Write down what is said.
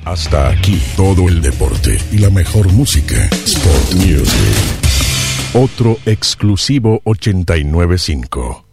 Hasta aquí todo el deporte y la mejor música. Sport Music. Otro exclusivo 89.5.